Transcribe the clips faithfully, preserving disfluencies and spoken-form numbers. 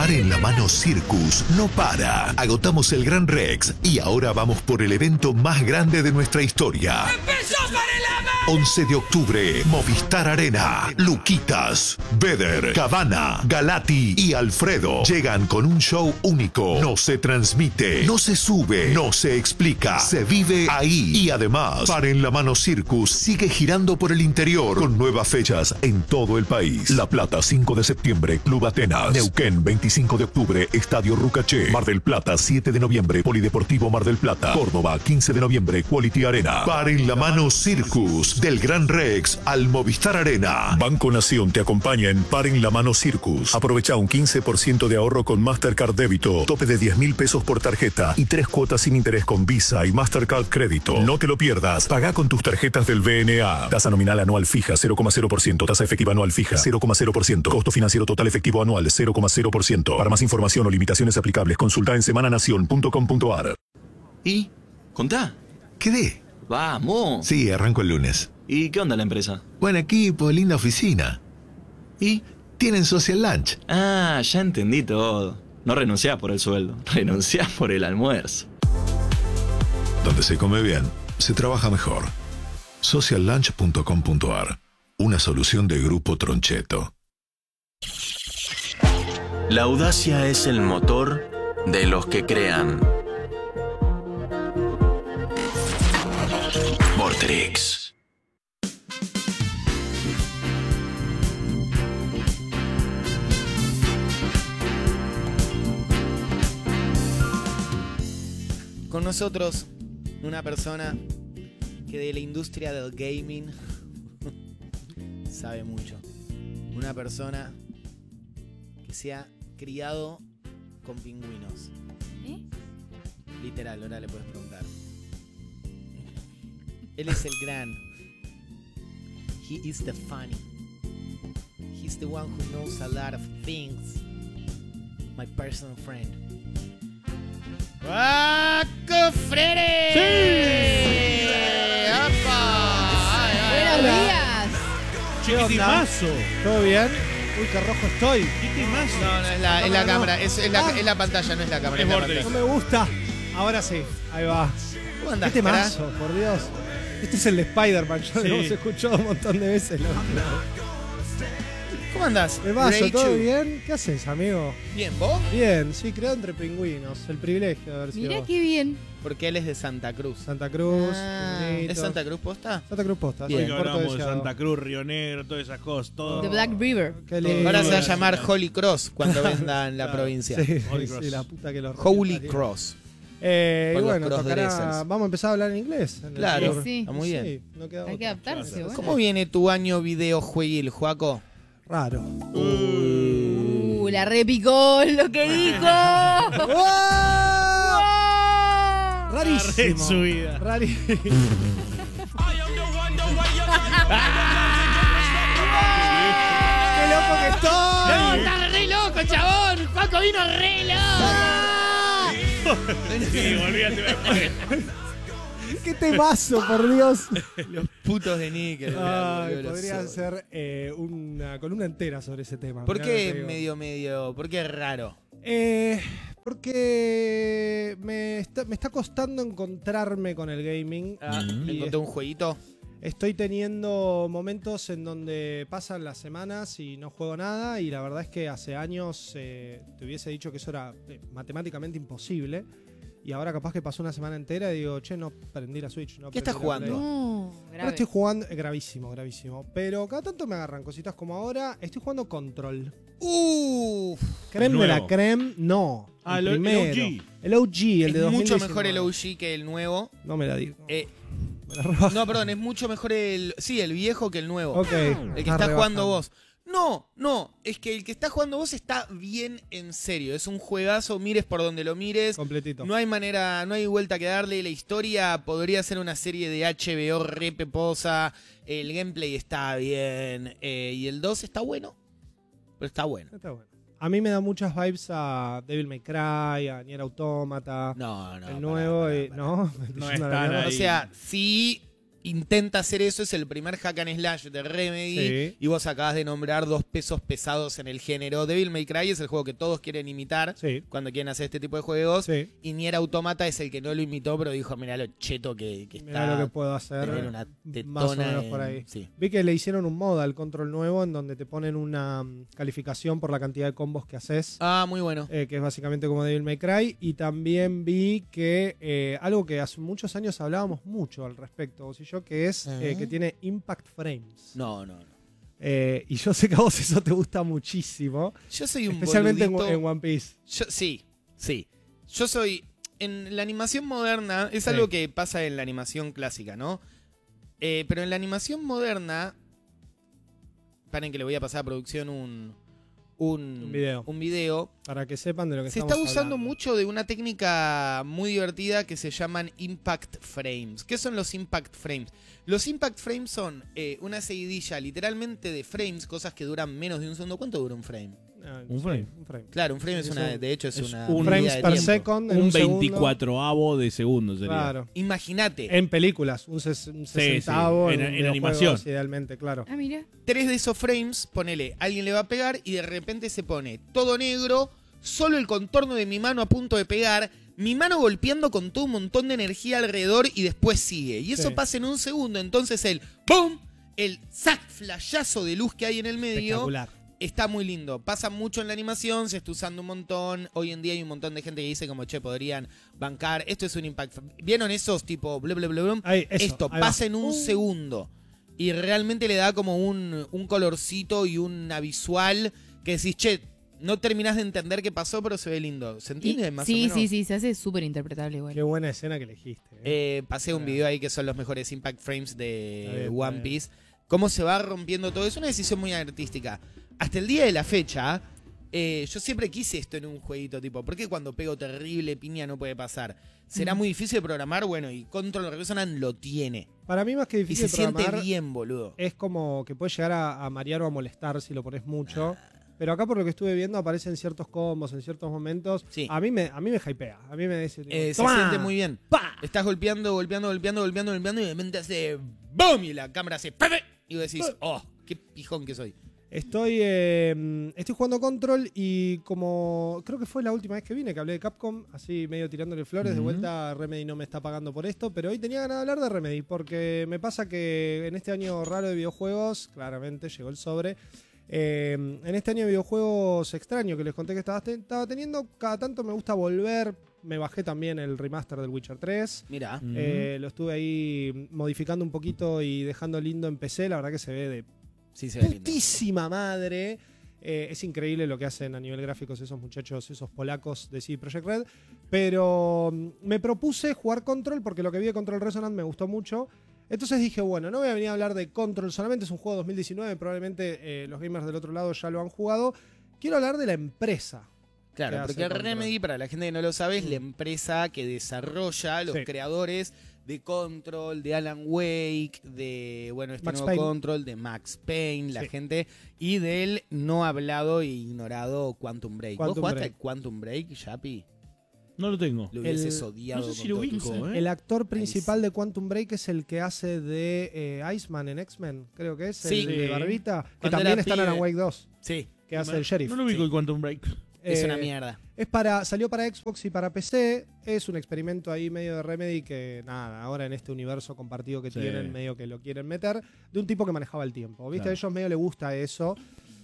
Paren la Mano Circus no para. Agotamos el Gran Rex y ahora vamos por el evento más grande de nuestra historia. ¡Empezó Paren la Mano! once de octubre, Movistar Arena. Luquitas, Beder, Cabana, Galati y Alfredo llegan con un show único. No se transmite, no se sube, no se explica, se vive ahí. Y además, Paren la Mano Circus sigue girando por el interior con nuevas fechas en todo el país. La Plata, cinco de septiembre, Club Atenas. Neuquén, veinticinco de octubre, Estadio Rucaché. Mar del Plata, siete de noviembre, Polideportivo Mar del Plata. Córdoba, quince de noviembre, Quality Arena. Paren la Mano Circus, del Gran Rex al Movistar Arena. Banco Nación te acompaña en Paren la Mano Circus. Aprovecha un quince por ciento de ahorro con Mastercard Débito, tope de diez mil pesos por tarjeta y tres cuotas sin interés con Visa y Mastercard Crédito. No te lo pierdas. Paga con tus tarjetas del B N A. Tasa nominal anual fija cero coma cero por ciento. Tasa efectiva anual fija cero coma cero por ciento. Costo financiero total efectivo anual cero coma cero por ciento. Para más información o limitaciones aplicables, consulta en semananación punto com punto a r. ¿Y? ¿Contá? ¿Quedé? ¡Vamos! Sí, arranco el lunes. ¿Y qué onda la empresa? Buen equipo, linda oficina. ¿Y? Tienen social lunch. Ah, ya entendí todo. No renunciás por el sueldo, renunciás por el almuerzo. Donde se come bien, se trabaja mejor. social lunch punto com punto a r. Una solución de Grupo Troncheto. La audacia es el motor de los que crean. Vortrix. Con nosotros, una persona que de la industria del gaming sabe mucho. Una persona que se ha criado con pingüinos. ¿Eh? Literal, ahora le puedes preguntar. Él es el gran. He is the funny. He's the one who knows a lot of things. My personal friend. ¡Paco Freire! ¡Sí! ¡Apa! Ay, ay, Buenos hola. días. Chiquitimazo. ¿Todo bien? Uy, qué rojo estoy. Chiquitimazo. No, no es la, es No, la no, cámara, no. es, es, la, Ah. es la pantalla, no es la cámara. Es Es la Vortex. No pantalla. me gusta. Ahora sí. Ahí va. ¿Cómo ¿Qué andás, temazo, por Dios? Este es el de Spider-Man. Yo Sí. lo hemos escuchado un montón de veces. ¿no? ¿Cómo andás? Temazo, ¿todo Reichu? bien? ¿Qué haces, amigo? Bien, ¿vos? Bien, sí, creado entre pingüinos. El privilegio de haber sido Mirá qué bien. Porque él es de Santa Cruz. Santa Cruz. Ah, pingüinitos. ¿es Santa Cruz posta? Santa Cruz posta. Bien. Hoy sí, que Puerto hablamos de Deseado. Santa Cruz, Río Negro, todas esas cosas, todo. The Black River. Qué lindo. Ahora se va a Sí. llamar Holy Cross cuando venda en la Claro. provincia. Sí, Holy sí, Cross. la puta que lo Holy parió. Cross. Eh, y Por los bueno, tocará, crossdressers. vamos a empezar a hablar en inglés. en el Claro, sur. Sí. está muy bien. Sí, no queda Hay que otra. adaptarse, bueno. ¿Cómo viene tu año videojueguil, Joaco? Raro. Uh, la repicó lo que dijo. Rarísimo. Re subida. Rarísimo. ¡Qué loco que estoy! ¡No, está re loco, chabón! ¡Paco vino re loco! Sí, olvídate. ¡Qué temazo, por Dios! Los putos de níquel. Ay, boludo, podría los- ser eh, una columna entera sobre ese tema. ¿Por mirá lo que qué te digo. medio, medio? ¿Por qué raro? Eh, porque me está, me está costando encontrarme con el gaming. Ah, y ¿encontré un jueguito? Estoy teniendo momentos en donde pasan las semanas y no juego nada, y la verdad es que hace años eh, te hubiese dicho que eso era eh, matemáticamente imposible, y ahora capaz que pasó una semana entera y digo, che, no prendí la Switch. No ¿Qué estás prendí la jugando? Play. No, Ahora grave. estoy jugando, eh, gravísimo, gravísimo, pero cada tanto me agarran cositas como ahora. Estoy jugando Control. Uff, Creme de la nuevo. creme, no. Ah, el el- el primero. O G. El O G, el es de mucho dos mil diecinueve. mejor el O G que el nuevo. No me la digo. Eh, Me la rebajo. no, perdón, es mucho mejor el... Sí, el viejo que el nuevo. Ok. El que está rebajando. jugando vos. No, no, es que el que está jugando vos está bien en serio. Es un juegazo, mires por donde lo mires. Completito. No hay manera, no hay vuelta que darle. La historia podría ser una serie de H B O re peposa. El gameplay está bien. eh, y el dos está bueno. Pero está bueno. Está bueno. A mí me da muchas vibes a Devil May Cry, a Nier Automata. No, no. el pará, nuevo, pará, y- pará. ¿no? No Es una están mierda. O ahí. sea, sí, intenta hacer eso, es el primer hack and slash de Remedy, Sí. y vos acabas de nombrar dos pesos pesados en el género. Devil May Cry es el juego que todos quieren imitar Sí. cuando quieren hacer este tipo de juegos, Sí. y Nier Automata es el que no lo imitó, pero dijo, mirá lo cheto que, que Mirá está, lo que puedo hacer. tener una Más o tetona menos en- por ahí. sí. Vi que le hicieron un mod al control nuevo en donde te ponen una mm, calificación por la cantidad de combos que haces. Ah, muy bueno. Eh, que es básicamente como Devil May Cry. Y también vi que eh, algo que hace muchos años hablábamos mucho al respecto, vos y yo, que es eh, Ajá. que tiene Impact Frames. No, no, no. Eh, y yo sé que a vos eso te gusta muchísimo. Yo soy un Especialmente en, boludito- en One Piece. Yo, sí, sí. Yo soy. En la animación moderna, es Sí. algo que pasa en la animación clásica, ¿no? Eh, pero en la animación moderna. Paren que le voy a pasar a producción un. Un, Un video. un video. Para que sepan de lo que Se estamos está usando hablando. mucho de una técnica muy divertida que se llaman Impact Frames. ¿Qué son los Impact Frames? Los Impact Frames son eh, una seguidilla literalmente de frames, cosas que duran menos de un segundo. ¿Cuánto dura un frame? Ah, Un sí, frame. un frame. Claro, un frame Sí, es es una, un- de hecho es, es una un- medida Frames de per tiempo. second en un, Un segundo. veinticuatroavo de segundo sería. Claro. Imagínate, En películas, un, ses un Sí, sesentavo sí, en- un en videojuego, animación. idealmente, claro. Ah, mira. tres de esos frames, ponele, alguien le va a pegar y de repente se pone todo negro, solo el contorno de mi mano a punto de pegar, mi mano golpeando con todo un montón de energía alrededor y después sigue. Y eso Sí. pasa en un segundo, entonces el ¡pum! El ¡zac! Flashazo de luz que hay en el medio Espectacular. está muy lindo. Pasa mucho en la animación, se está usando un montón. Hoy en día hay un montón de gente que dice como, che, podrían bancar. Esto es un impact. ¿Vieron esos tipo bla, bla, bla, bla? Ahí, eso, Esto ahí va. pasa en un Uh. segundo. Y realmente le da como un, un colorcito y una visual que decís, che, no terminás de entender qué pasó, pero se ve lindo. ¿Se entiende Y- más sí, o menos? sí, sí, se hace súper interpretable igual. Qué buena escena que elegiste. ¿eh? Eh, pasé un video ahí que son los mejores impact frames de Está bien, está One bien. Piece. Cómo se va rompiendo todo. Es una decisión muy artística. Hasta el día de la fecha, eh, yo siempre quise esto en un jueguito tipo, ¿por qué cuando pego terrible piña no puede pasar? ¿Será Mm. muy difícil de programar? Bueno, y Control Resonance lo tiene. Para mí, más que Y difícil se de siente programar, bien, boludo. es como que puede llegar a, a marear o a molestar si lo pones mucho. Pero acá, por lo que estuve viendo, aparecen ciertos combos en ciertos momentos. Sí. A mí me, a mí me hypea. A mí me dice. tipo, Eh, se "Tomá". siente muy bien. ¡Pa! Estás golpeando, golpeando, golpeando, golpeando, golpeando y de repente hace ¡boom! Y la cámara hace ¡pepe! Y vos decís, ¡oh! ¡Qué pijón que soy! Estoy, eh, estoy jugando Control y como creo que fue la última vez que vine que hablé de Capcom, así medio tirándole flores, de Ujú. vuelta Remedy no me está pagando por esto, pero hoy tenía ganas de hablar de Remedy porque me pasa que en este año raro de videojuegos, claramente llegó el sobre, eh, en este año de videojuegos extraño que les conté que estaba, estaba teniendo, cada tanto me gusta volver, me bajé también el remaster del Witcher tres. Mira. Ujú. Eh, lo estuve ahí modificando un poquito y dejando lindo en P C, la verdad que se ve de Sí, se ve lindo. putísima madre. Eh, es increíble lo que hacen a nivel gráficos esos muchachos, esos polacos de C D Projekt Red. Pero mm, me propuse jugar Control porque lo que vi de Control Resonance me gustó mucho. Entonces dije, bueno, no voy a venir a hablar de Control solamente, es un juego dos mil diecinueve, probablemente eh, los gamers del otro lado ya lo han jugado. Quiero hablar de la empresa. Claro, que hace porque Control. Remedy, para la gente que no lo sabe, es la empresa que desarrolla los Sí. creadores de Control, de Alan Wake, de bueno, este Max nuevo Payne. Control, de Max Payne, la Sí. gente, y del no hablado e ignorado Quantum Break. Quantum ¿Vos jugaste Break. al Quantum Break, Yapi? No lo tengo. Lo hubieses El- odiado. no sé si con lo todo tu ubico, ser. ¿eh? El actor principal de Quantum Break es el que hace de eh, Iceman en X-Men, creo que es, Sí. el de Sí. Barbita, que Cuando también era está en pibe. Alan Wake dos, Sí, que hace el sheriff. No lo ubico Sí. el Quantum Break. es Eh, una mierda. Es para, salió para Xbox y para P C. Es un experimento ahí medio de Remedy que, nada, ahora en este universo compartido que Sí. tienen, medio que lo quieren meter, de un tipo que manejaba el tiempo. ¿Viste? Claro. A ellos medio les gusta eso.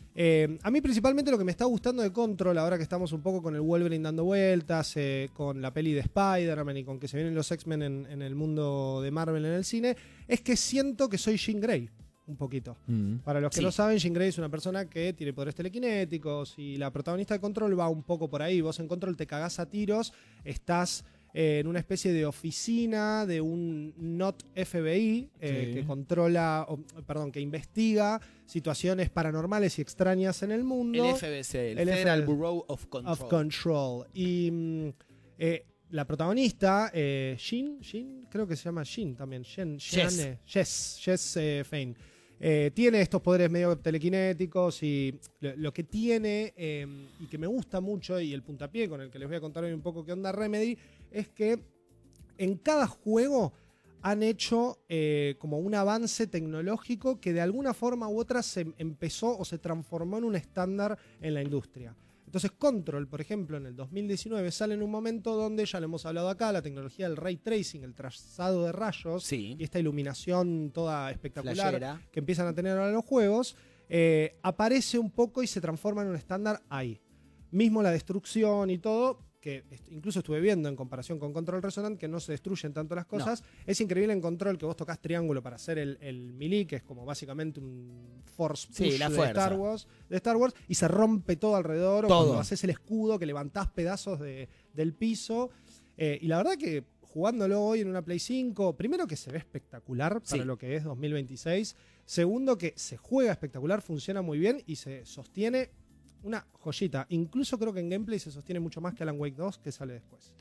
Eh, a mí principalmente lo que me está gustando de Control, ahora que estamos un poco con el Wolverine dando vueltas, eh, con la peli de Spider-Man y con que se vienen los X-Men en, en el mundo de Marvel en el cine, es que siento que soy Jean Grey, un poquito. Mm. Para los que Sí. no saben, Jean Grey es una persona que tiene poderes telequinéticos y la protagonista de Control va un poco por ahí. Vos en Control te cagás a tiros, estás eh, en una especie de oficina de un N O T F B I eh, Sí. que controla, o, perdón, que investiga situaciones paranormales y extrañas en el mundo. El F B C, el, el Federal F- Bureau of Control. Of Control. Y mm, eh, la protagonista, eh, Jean, Jean, creo que se llama Jean también. Jean, Jess. Jeanne, Jess, Jess eh, Fane. Eh, tiene estos poderes medio telequinéticos y lo, lo que tiene eh, y que me gusta mucho y el puntapié con el que les voy a contar hoy un poco qué onda Remedy es que en cada juego han hecho eh, como un avance tecnológico que de alguna forma u otra se empezó o se transformó en un estándar en la industria. Entonces Control, por ejemplo, en el dos mil diecinueve sale en un momento donde, ya lo hemos hablado acá, la tecnología del ray tracing, el trazado de rayos Sí. y esta iluminación toda espectacular Flashera. que empiezan a tener ahora los juegos, eh, aparece un poco y se transforma en un estándar ahí. Mismo la destrucción y todo, que incluso estuve viendo en comparación con Control Resonant, que no se destruyen tanto las cosas. No. Es increíble en Control que vos tocas triángulo para hacer el, el melee, que es como básicamente un force push sí, la de, fuerza. Star Wars, de Star Wars, y se rompe todo alrededor. Todo. O cuando haces el escudo, que levantás pedazos de, del piso. Eh, y la verdad que jugándolo hoy en una Play cinco, primero que se ve espectacular para sí. lo que es dos mil veintiséis. Segundo que se juega espectacular, funciona muy bien y se sostiene una joyita. Incluso creo que en gameplay se sostiene mucho más que Alan Wake dos, que sale después.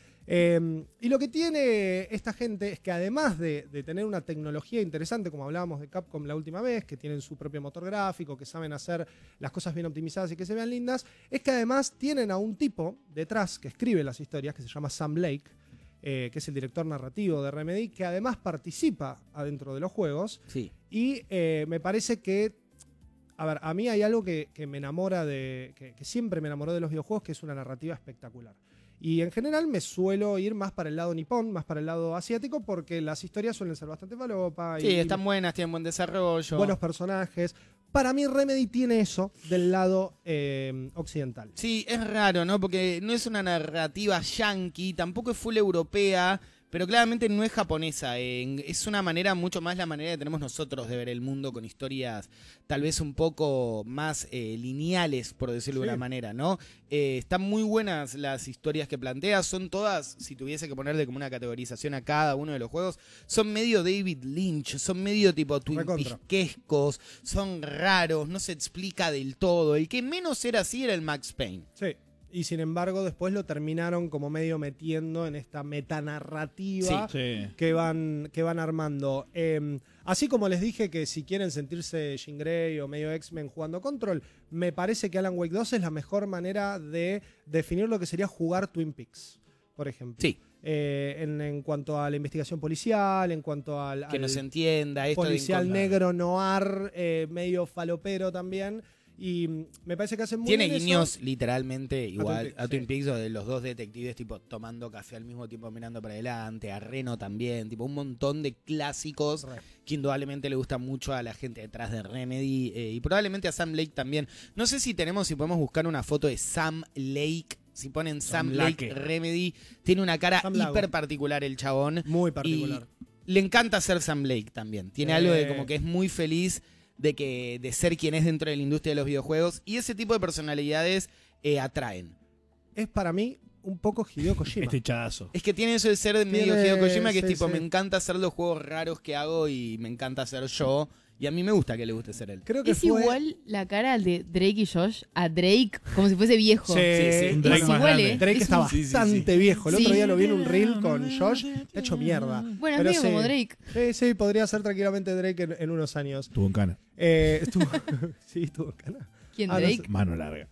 Eh, y lo que tiene esta gente es que además de, de tener una tecnología interesante, como hablábamos de Capcom la última vez, que tienen su propio motor gráfico, que saben hacer las cosas bien optimizadas y que se vean lindas, es que además tienen a un tipo detrás que escribe las historias, que se llama Sam Lake, eh, que es el director narrativo de Remedy, que además participa adentro de los juegos. Sí. Y eh, me parece que A ver, a mí hay algo que, que me enamora de. Que, que siempre me enamoró de los videojuegos, que es una narrativa espectacular. Y en general me suelo ir más para el lado nipón, más para el lado asiático, porque las historias suelen ser bastante falopa. Sí, y, están buenas, tienen buen desarrollo. Buenos personajes. Para mí Remedy tiene eso del lado eh, occidental. Sí, es raro, ¿no? Porque no es una narrativa yankee, tampoco es full europea, pero claramente no es japonesa. Eh, es una manera, mucho más la manera que tenemos nosotros de ver el mundo, con historias tal vez un poco más eh, lineales, por decirlo Sí. de una manera, ¿no? Eh, están muy buenas las historias que plantea, son todas, si tuviese que ponerle como una categorización a cada uno de los juegos, son medio David Lynch, son medio tipo Twin Recontra. Peaksescos, son raros, no se explica del todo. El que menos era así era el Max Payne. Sí. Y sin embargo, después lo terminaron como medio metiendo en esta metanarrativa Sí. que van, que van armando. Eh, así como les dije que si quieren sentirse Jean Grey o medio X-Men jugando Control, me parece que Alan Wake dos es la mejor manera de definir lo que sería jugar Twin Peaks, por ejemplo. Sí. Eh, en, en cuanto a la investigación policial, en cuanto al, Que al no se entienda esto policial de encontrar- negro noir, eh, medio falopero también. Y mm, me parece que hacen muy Tiene bien eso. guiños literalmente igual Twin Peaks, a Twin sí. Peaks, o de los dos detectives tipo tomando café al mismo tiempo mirando para adelante, a Reno también, tipo un montón de clásicos Re. que indudablemente le gustan mucho a la gente detrás de Remedy, eh, y probablemente a Sam Lake también. No sé si tenemos, si podemos buscar una foto de Sam Lake. Si ponen Sam, Sam Lake Lake. Remedy, tiene una cara Sam Lago. hiper particular el chabón. Muy particular. Y le encanta ser Sam Lake también. Tiene Eh. algo de como que es muy feliz de que de ser quien es dentro de la industria de los videojuegos. Y ese tipo de personalidades eh, atraen. Es para mí un poco Hideo Kojima. Este chadazo. Es que tiene eso de ser medio Tiene- Hideo Kojima, que es sí, tipo, sí. me encanta hacer los juegos raros que hago y me encanta ser yo. Y a mí me gusta que le guste ser él. Creo que Es fue... igual la cara de Drake y Josh a Drake, como si fuese viejo. Sí, sí. Un Drake Es más igual, grande. ¿eh? Drake Es está un- sí, sí, bastante sí. viejo. El Sí. otro día lo vi en un reel con Josh. Te ha hecho mierda. Bueno, es Pero medio sí. como Drake. Sí, sí, podría ser tranquilamente Drake en, en unos años. Estuvo en cana. Eh, estuvo... sí, estuvo en cana. ¿Quién, Ah, no Drake? sé. Mano larga.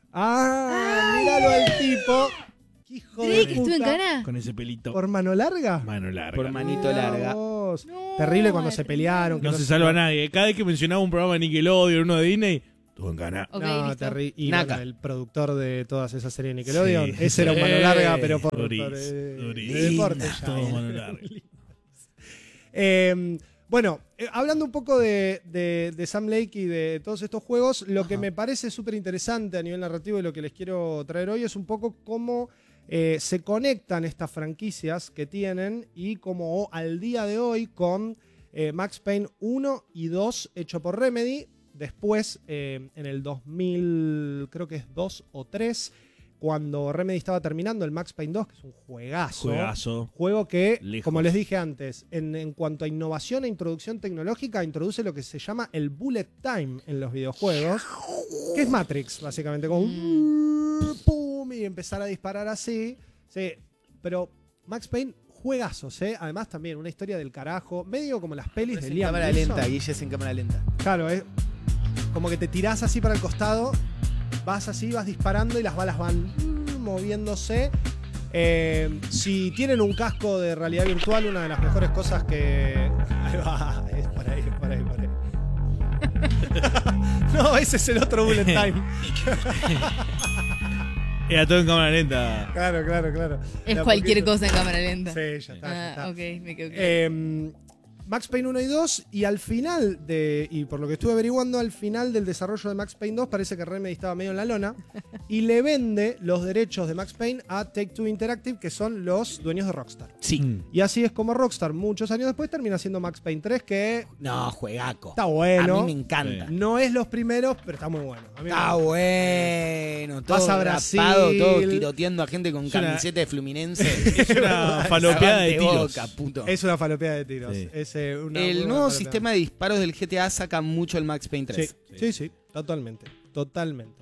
Ah, míralo al tipo. Qué hijo de ¿Drake estuvo en puta. cana? Con ese pelito. ¿Por mano larga? Mano larga. Por manito larga. Dios. No, Terrible cuando se hermano. pelearon. que No se salva nadie. Cada vez que mencionaba un programa de Nickelodeon, uno de Disney, estuvo en cana. Ok, no, listo. terri- Y Naka. bueno, el productor de todas esas series de Nickelodeon. Sí. Ese era un mano larga, pero por, Duris, por, eh, duris. de deporte Linda, ya. todo mano larga. Eh, bueno, eh, hablando un poco de, de- de Sam Lake y de todos estos juegos, lo que Ajá. me parece súper interesante a nivel narrativo y lo que les quiero traer hoy es un poco cómo eh, se conectan estas franquicias que tienen y cómo o- al día de hoy con eh, Max Payne uno y dos hecho por Remedy, después eh, en el dos mil, creo que es dos o tres, cuando Remedy estaba terminando el Max Payne dos, que es un juegazo. Juegazo. Juego que, Lejos. como les dije antes, en, en cuanto a innovación e introducción tecnológica, introduce lo que se llama el bullet time en los videojuegos, que es Matrix, básicamente, como un pum, y empezar a disparar así. Sí, pero Max Payne, juegazos, ¿eh? Además también una historia del carajo, medio como las pelis Es de en Liam cámara Neeson. lenta, Guille es en cámara lenta. Claro, es como que te tirás así para el costado, vas así, vas disparando y las balas van mm, moviéndose. Eh, si tienen un casco de realidad virtual, una de las mejores cosas que... Ahí va, es por ahí, es por ahí, por ahí. No, ese es el otro bullet time. Era todo en cámara lenta. Claro, claro, claro. Es De a cualquier poquito. cosa en cámara lenta. Sí, ya está, ya Ah, está. ok, me quedo claro. Eh, Max Payne uno y dos, y al final de, y por lo que estuve averiguando, al final del desarrollo de Max Payne dos parece que Remedy estaba medio en la lona y le vende los derechos de Max Payne a Take-Two Interactive, que son los dueños de Rockstar. Sí. Mm. Y así es como Rockstar, muchos años después, termina siendo Max Payne tres, que No, juegaco. está bueno. A mí me encanta. No es los primeros, pero está muy bueno. A mí me Está gusta. bueno. Todo Vas a rapado, Brasil. todo tiroteando a gente con Es una- camiseta de Fluminense. Es una falopeada de Levante tiros. boca, puto. Es una falopeada de tiros. Sí. Es, eh, una- El una nuevo falopeada. sistema de disparos del G T A saca mucho el Max Payne Sí, tres. sí, sí, totalmente, totalmente.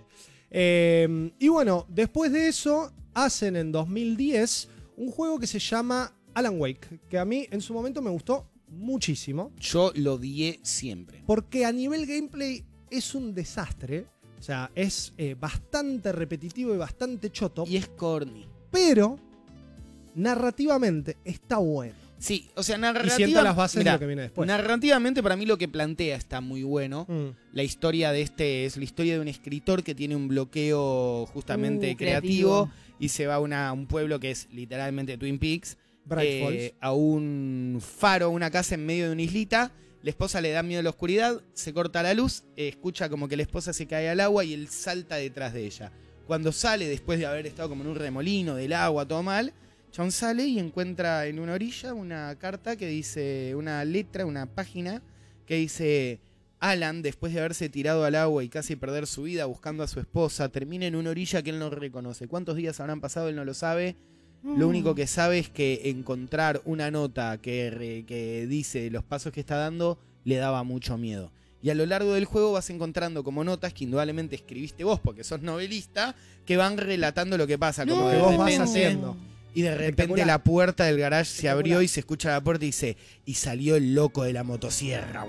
Eh, y bueno, después de eso, hacen en dos mil diez un juego que se llama Alan Wake, que a mí en su momento me gustó muchísimo, Yo lo odié siempre. porque a nivel gameplay es un desastre, o sea, es eh, bastante repetitivo y bastante choto, Y es corny. pero narrativamente está bueno. Sí, o sea, Y narrativa... sienta las bases Mirá, de lo que viene después. narrativamente para mí lo que plantea está muy bueno. Mm. La historia de este es la historia de un escritor que tiene un bloqueo justamente Uh, creativo, creativo. y se va a una- un pueblo que es literalmente Twin Peaks, Bright eh, Falls. a un faro, una casa en medio de una islita. La esposa le da miedo a la oscuridad, se corta la luz, eh, escucha como que la esposa se cae al agua y él salta detrás de ella. Cuando sale, después de haber estado como en un remolino del agua, todo mal, John sale y encuentra en una orilla una carta que dice, una letra, una página que dice: Alan, después de haberse tirado al agua y casi perder su vida buscando a su esposa, termina en una orilla que él no reconoce. ¿Cuántos días habrán pasado? Él no lo sabe. Lo único que sabe es que encontrar una nota que, re- que dice los pasos que está dando le daba mucho miedo. Y a lo largo del juego vas encontrando como notas que indudablemente escribiste vos porque sos novelista, que van relatando lo que pasa. Como No. de Que vos vas repente- haciendo. Y de repente Espectacular. la puerta del garage se abrió Espectacular. y se escucha la puerta y dice: y salió el loco de la motosierra.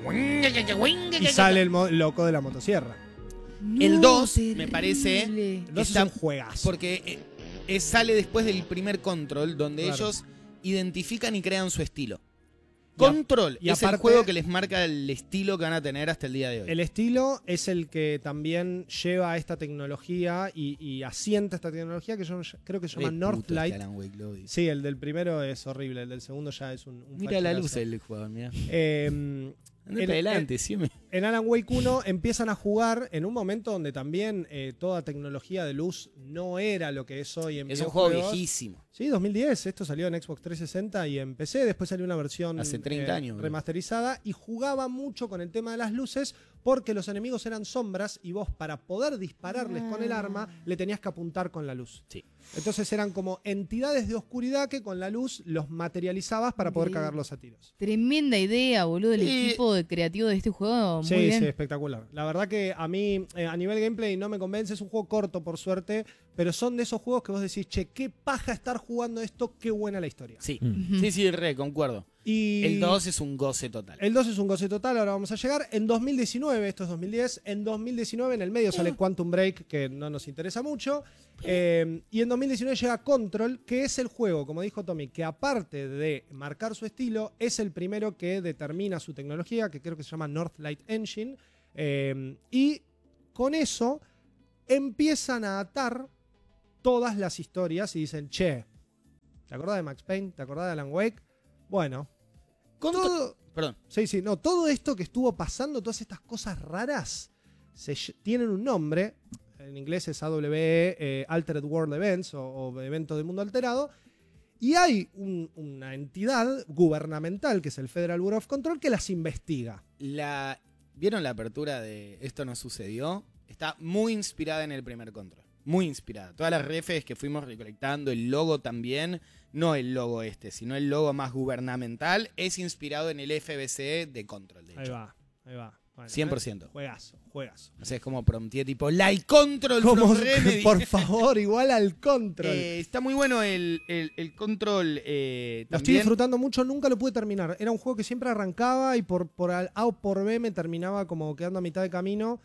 Y sale el mo- loco de la motosierra. El No, dos, me terrible. parece, Entonces Está- es un juegazo. porque eh, eh, sale después del primer control, donde Claro. ellos identifican y crean su estilo. Y a- Control y es el aparte- juego que les marca el estilo que van a tener hasta el día de hoy. El estilo es el que también lleva esta tecnología y, y asienta esta tecnología que yo creo que se llama Re puto Northlight. este Alan Wake, lo odio. Sí, el del primero es horrible, el del segundo ya es un, un Mira la facherazo. luz del jugador, mira. Eh, Andate en- adelante, sí me... en Alan Wake uno empiezan a jugar en un momento donde también eh, toda tecnología de luz no era lo que es hoy en Es un juego videojuegos. viejísimo. Sí, dos mil diez. Esto salió en Xbox trescientos sesenta y en P C. Después salió una versión Hace treinta eh, años, boludo. remasterizada y jugaba mucho con el tema de las luces porque los enemigos eran sombras y vos para poder dispararles con el arma le tenías que apuntar con la luz. Sí. Entonces eran como entidades de oscuridad que con la luz los materializabas para poder Increíble. cagarlos a tiros. Tremenda idea, boludo, el Sí. equipo de creativo de este juego. Muy Sí, bien. sí, espectacular. La verdad que a mí, eh, a nivel gameplay, no me convence. Es un juego corto, por suerte, pero son de esos juegos que vos decís, che, qué paja estar jugando esto, qué buena la historia. Sí, Ujú. sí, sí, re, concuerdo. Y El dos es un goce total. El dos es un goce total, ahora vamos a llegar. En dos mil diecinueve, esto es dos mil diez, en dos mil diecinueve en el medio sale Quantum Break, que no nos interesa mucho. Eh, y en dos mil diecinueve llega Control, que es el juego, como dijo Tommy, que aparte de marcar su estilo, es el primero que determina su tecnología, que creo que se llama Northlight Engine. Eh, y con eso empiezan a atar todas las historias y dicen, che, ¿te acordás de Max Payne? ¿Te acordás de Alan Wake? Bueno, Contro- todo... Perdón. Sí, sí, no, todo esto que estuvo pasando, todas estas cosas raras, se ll- tienen un nombre, en inglés es A W E, eh, Altered World Events, o, o Eventos de Mundo Alterado, y hay un- una entidad gubernamental, que es el Federal Bureau of Control, que las investiga. La, ¿Vieron la apertura de Esto no sucedió? Está muy inspirada en el primer Control. Muy inspirada. Todas las refes que fuimos recolectando, el logo también, no el logo este, sino el logo más gubernamental, es inspirado en el F B C de Control, de Ahí hecho. va, ahí va. Bueno, cien por ciento. eh, Juegazo, juegazo. O sea, es como prompté tipo, like Control Como, from Remedy. por favor, igual al Control. Eh, está muy bueno el, el, el Control eh, Lo estoy también. disfrutando mucho, nunca lo pude terminar. Era un juego que siempre arrancaba y por, por A o por B me terminaba como quedando a mitad de camino.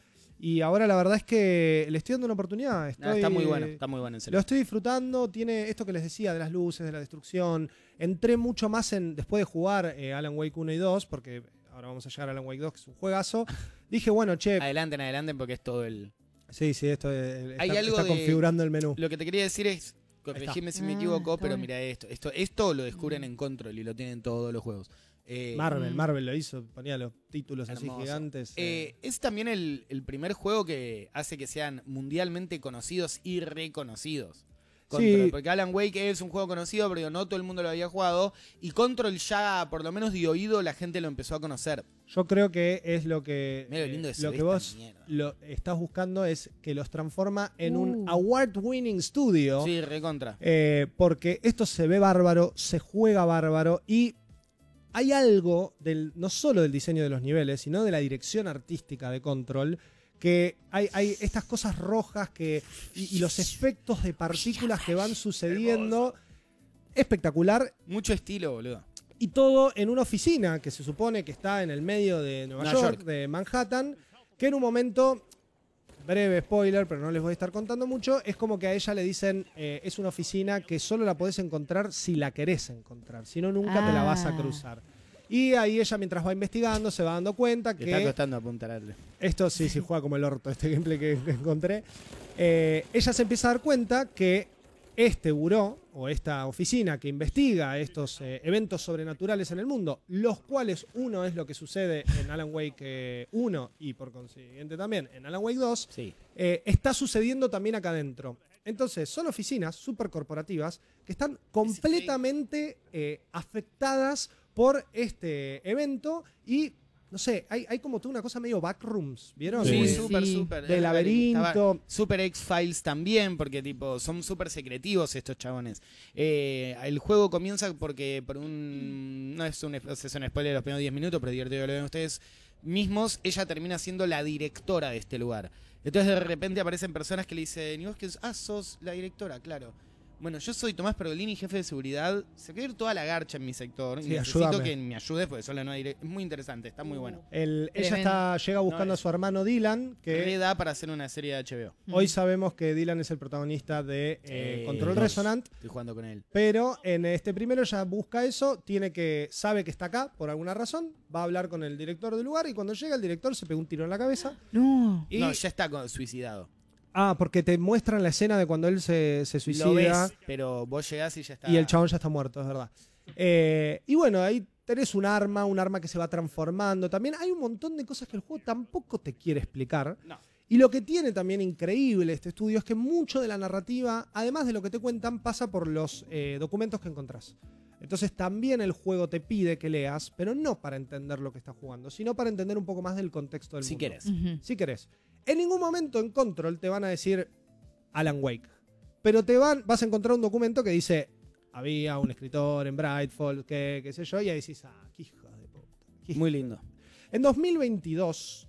Y ahora la verdad es que le estoy dando una oportunidad. Estoy, Ah, está muy bueno, está muy bueno en serio. Lo estoy disfrutando, tiene esto que les decía de las luces, de la destrucción. Entré mucho más en después de jugar eh, Alan Wake uno y dos, porque ahora vamos a llegar a Alan Wake dos, que es un juegazo. Dije, bueno, che... Adelanten, adelanten, porque es todo el... Sí, sí, esto es, Hay está, algo está de- configurando el menú. Lo que te quería decir es, corregime si me Ah, equivoco, está pero bueno. mira esto, esto. Esto lo descubren en Control y lo tienen todos los juegos. Eh, Marvel, Mm. Marvel lo hizo, ponía los títulos Hermoso. así gigantes. eh, es también el, el primer juego que hace que sean mundialmente conocidos y reconocidos. Control, Sí. porque Alan Wake es un juego conocido, pero no todo el mundo lo había jugado. Y Control ya, por lo menos de oído, la gente lo empezó a conocer. Yo creo que es lo que, Mira lo lindo que se lo ve que esta vos mierda. lo estás buscando es que los transforma en un Uh. award-winning studio. Sí, recontra. Eh, porque esto se ve bárbaro, se juega bárbaro y hay algo del, no solo del diseño de los niveles, sino de la dirección artística de Control, que hay, hay estas cosas rojas que, y, y los efectos de partículas que van sucediendo. Espectacular. Mucho estilo, boludo. Y todo en una oficina que se supone que está en el medio de Nueva Nueva York, York. de Manhattan, que en un momento, breve spoiler, pero no les voy a estar contando mucho, es como que a ella le dicen, eh, es una oficina que solo la podés encontrar si la querés encontrar, si no nunca te la vas a Ah. cruzar. Y ahí ella, mientras va investigando, se va dando cuenta Le está que costando apuntarle. esto sí, sí juega como el orto, este gameplay que, que encontré. Eh, ella se empieza a dar cuenta que este buró o esta oficina que investiga estos eh, eventos sobrenaturales en el mundo, los cuales uno es lo que sucede en Alan Wake eh, uno y por consiguiente también en Alan Wake dos, Sí. eh, está sucediendo también acá adentro. Entonces, son oficinas súper corporativas que están completamente eh, afectadas por este evento y, no sé, hay, hay como toda una cosa medio backrooms, ¿vieron? Sí, Sí. súper, Sí. súper. De Es verdad que laberinto. estaba Super X-Files también, porque tipo son súper secretivos estos chabones. Eh, el juego comienza porque por un... No es un, es un spoiler de los primeros diez minutos, pero es divertido que lo vean ustedes mismos. Ella termina siendo la directora de este lugar. Entonces de repente aparecen personas que le dicen, ¿y vos qué sos? Ah, sos la directora, claro. Bueno, yo soy Tomás Pergolini, jefe de seguridad. Se quiere ir toda la garcha en mi sector. Sí, y necesito ayúdame. que me ayudes porque soy la nueva directora. Es muy interesante, está muy bueno. El- ella Tremendo. está, llega buscando No, a su hermano Dylan, Que que da para hacer una serie de H B O. hoy sabemos que Dylan es el protagonista de eh, Sí, Control dos. Resonant, Estoy jugando con él. pero en este primero ya busca eso, tiene que, sabe que está acá por alguna razón, va a hablar con el director del lugar y cuando llega el director se pega un tiro en la cabeza. No. Y, No, ya está con- suicidado. ah, porque te muestran la escena de cuando él se, se Lo suicida ves, pero vos llegás y ya está. y el chabón ya está muerto, es verdad. Eh, y bueno, ahí tenés un arma, un arma que se va transformando. También hay un montón de cosas que el juego tampoco te quiere explicar. No. Y lo que tiene también increíble este estudio es que mucho de la narrativa, además de lo que te cuentan, pasa por los eh, documentos que encontrás. Entonces también el juego te pide que leas, pero no para entender lo que estás jugando, sino para entender un poco más del contexto del Si mundo. querés. Ujú. Si querés. En ningún momento en Control te van a decir Alan Wake. Pero te van, vas a encontrar un documento que dice, había un escritor en Brightfall, que qué sé yo, y ahí decís, ah, qué hija de puta. qué hija Muy lindo. en dos mil veintidós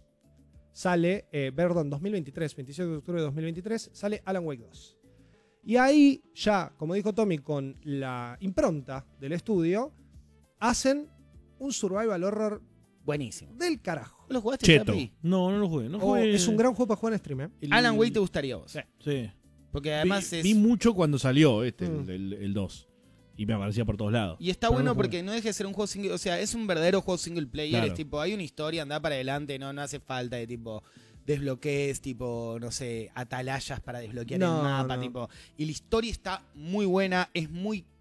sale, eh, perdón, dos mil veintitrés, veintisiete de octubre de dos mil veintitrés, sale Alan Wake dos. Y ahí ya, como dijo Tommy, con la impronta del estudio, hacen un survival horror Buenísimo. del carajo. ¿Lo jugaste, Cheto. Chapi? No, no lo jugué. No Oh, jugué. es un gran juego para jugar en stream, ¿eh? El- Alan Wake te gustaría a vos. Sí. Sí. Porque además vi, es... vi mucho cuando salió este, Mm. el, el, el dos. Y me aparecía por todos lados. Y está Pero bueno no jugué. porque no deja de ser un juego single... O sea, es un verdadero juego single player. Claro. Es tipo, hay una historia, anda para adelante. No, no hace falta de tipo... Desbloquees, tipo, no sé, atalayas para desbloquear No, el mapa, no. tipo. Y la historia está muy buena, es muy